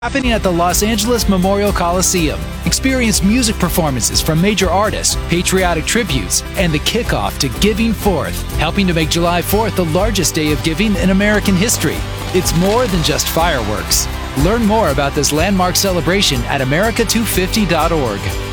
Happening at the Los Angeles Memorial Coliseum. Experience music performances from major artists, patriotic tributes, and the kickoff to Giving Fourth, helping to make July 4th the largest day of giving in American history. It's more than just fireworks. Learn more about this landmark celebration at America250.org.